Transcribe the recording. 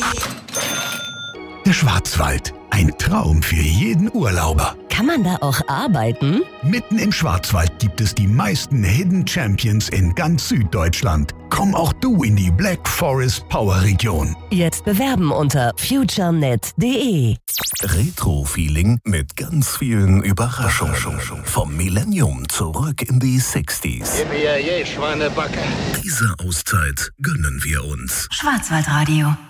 Der Schwarzwald. Ein Traum für jeden Urlauber. Kann man da auch arbeiten? Mitten im Schwarzwald gibt es die meisten Hidden Champions in ganz Süddeutschland. Komm auch du in die Black Forest Power Region. Jetzt bewerben unter futurenet.de. Retro-Feeling mit ganz vielen Überraschungen. Vom Millennium zurück in die 60s. Gib mir je Schweinebacke. Diese Auszeit gönnen wir uns. Schwarzwaldradio.